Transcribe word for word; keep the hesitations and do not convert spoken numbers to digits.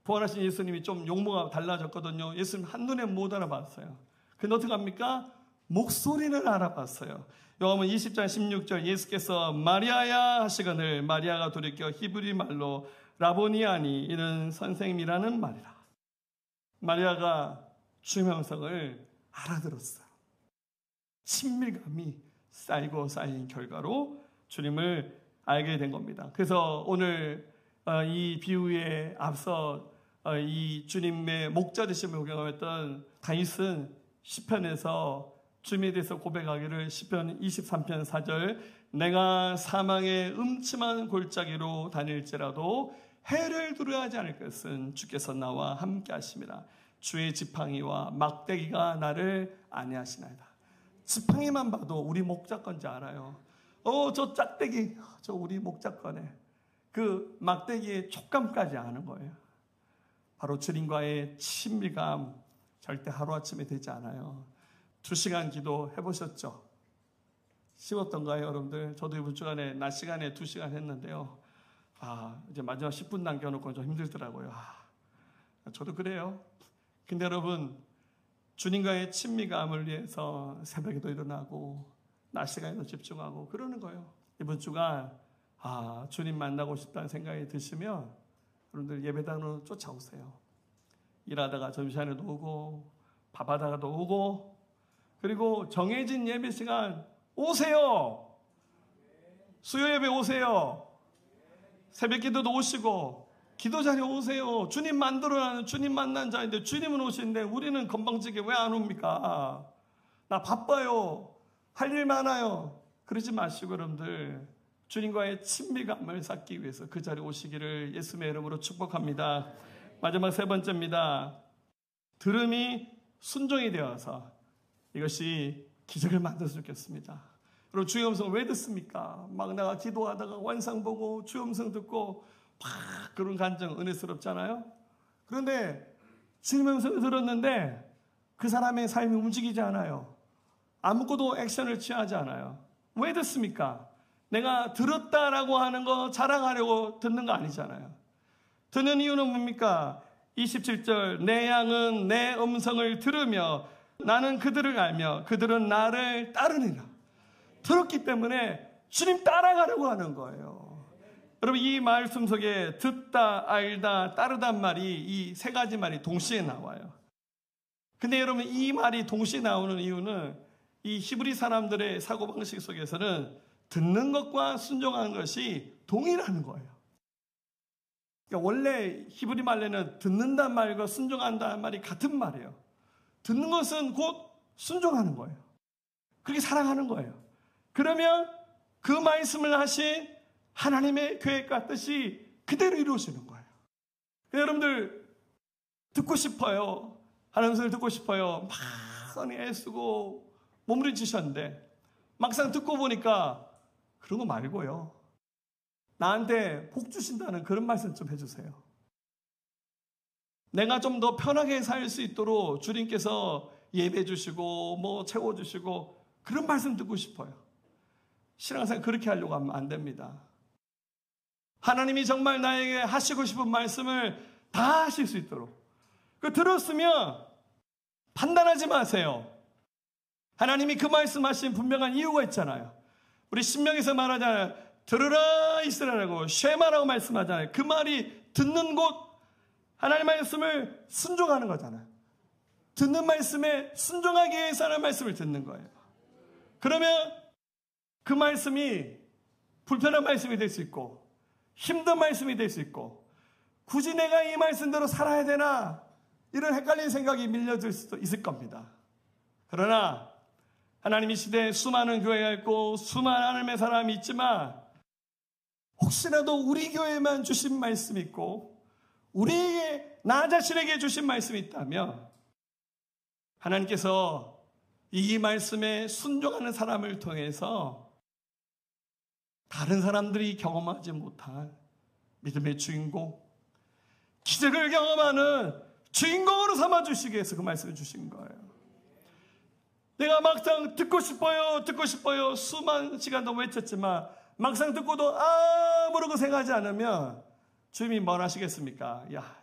부활하신 예수님이 좀 용모가 달라졌거든요. 예수님 한눈에 못 알아봤어요. 근데 어떻게 합니까? 목소리는 알아봤어요. 요한복음 이십 장 십육 절 예수께서 마리아야 하시거늘 마리아가 돌이켜 히브리 말로 라보니아니 이는 선생님이라는 말이라. 마리아가 주님의 음성을 알아들었어요. 친밀감이 쌓이고 쌓인 결과로 주님을 알게 된 겁니다. 그래서 오늘 이 비유에 앞서 이 주님의 목자 되심을 경험했던 다윗은 시편에서 주님에 대해서 고백하기를 시편 이십삼 편 사 절 내가 사망의 음침한 골짜기로 다닐지라도 해를 두려워하지 않을 것은 주께서 나와 함께 하심이라. 주의 지팡이와 막대기가 나를 안위하시나이다. 지팡이만 봐도 우리 목자 건지 알아요. 어, 저 짝대기, 저 우리 목자 거네. 그 막대기의 촉감까지 아는 거예요. 바로 주님과의 친밀감 절대 하루아침에 되지 않아요. 두 시간 기도 해보셨죠? 쉬웠던가요, 여러분들? 저도 이번 주간에 낮 시간에 두 시간 했는데요. 아, 이제 마지막 십 분 남겨놓고 좀 힘들더라고요. 아, 저도 그래요. 근데 여러분, 주님과의 친밀감을 위해서 새벽에도 일어나고, 낮 시간에도 집중하고, 그러는 거예요. 이번 주간, 아, 주님 만나고 싶다는 생각이 드시면, 여러분들 예배당으로 쫓아오세요. 일하다가 점심시간에도 오고, 밥하다가도 오고, 그리고 정해진 예배 시간 오세요. 수요 예배 오세요. 새벽 기도도 오시고 기도 자리에 오세요. 주님 만들어라는 주님 만난 자인데 주님은 오시는데 우리는 건방지게 왜 안 옵니까? 나 바빠요. 할 일 많아요. 그러지 마시고 여러분들 주님과의 친밀감을 쌓기 위해서 그 자리에 오시기를 예수님의 이름으로 축복합니다. 마지막 세 번째입니다. 들음이 순종이 되어서 이것이 기적을 만들어서 좋겠습니다. 여러분 주의 음성을 왜 듣습니까? 막 내가 기도하다가 완상 보고 주의 음성 듣고 막 그런 감정 은혜스럽잖아요. 그런데 주님의 음성을 들었는데 그 사람의 삶이 움직이지 않아요. 아무것도 액션을 취하지 않아요. 왜 듣습니까? 내가 들었다라고 하는 거 자랑하려고 듣는 거 아니잖아요. 듣는 이유는 뭡니까? 이십칠 절 내 양은 내 음성을 들으며 나는 그들을 알며 그들은 나를 따르니라. 들었기 때문에 주님 따라가려고 하는 거예요. 여러분 이 말씀 속에 듣다, 알다, 따르단 말이 이 세 가지 말이 동시에 나와요. 근데 여러분 이 말이 동시에 나오는 이유는 이 히브리 사람들의 사고방식 속에서는 듣는 것과 순종하는 것이 동일하는 거예요. 그러니까 원래 히브리 말에는 듣는다는 말과 순종한다는 말이 같은 말이에요. 듣는 것은 곧 순종하는 거예요. 그렇게 사랑하는 거예요. 그러면 그 말씀을 하신 하나님의 계획과 뜻이 그대로 이루어지는 거예요. 여러분들 듣고 싶어요. 하나님 소리를 듣고 싶어요. 막 애쓰고 몸부림치셨는데 막상 듣고 보니까 그런 거 말고요. 나한테 복 주신다는 그런 말씀 좀 해주세요. 내가 좀 더 편하게 살 수 있도록 주님께서 예배 주시고 뭐 채워주시고 그런 말씀 듣고 싶어요. 신앙생활 그렇게 하려고 하면 안 됩니다. 하나님이 정말 나에게 하시고 싶은 말씀을 다 하실 수 있도록. 그 들었으면 판단하지 마세요. 하나님이 그 말씀하신 분명한 이유가 있잖아요. 우리 신명에서 말하잖아요. 들으라 이스라엘이라고 쉐마라고 말씀하잖아요. 그 말이 듣는 곳 하나님 말씀을 순종하는 거잖아요. 듣는 말씀에 순종하기 위해서 하나님 말씀을 듣는 거예요. 그러면 그 말씀이 불편한 말씀이 될 수 있고 힘든 말씀이 될 수 있고 굳이 내가 이 말씀대로 살아야 되나 이런 헷갈리는 생각이 밀려들 수도 있을 겁니다. 그러나 하나님 이 시대에 수많은 교회가 있고 수많은 하나님의 사람이 있지만 혹시라도 우리 교회만 주신 말씀이 있고 우리에게 나 자신에게 주신 말씀이 있다면 하나님께서 이 말씀에 순종하는 사람을 통해서 다른 사람들이 경험하지 못한 믿음의 주인공, 기적을 경험하는 주인공으로 삼아주시기 위해서 그 말씀을 주신 거예요. 내가 막상 듣고 싶어요, 듣고 싶어요, 수많은 시간 동안 외쳤지만 막상 듣고도 아 모르고 생각하지 않으면 주님이 뭘 하시겠습니까? 야,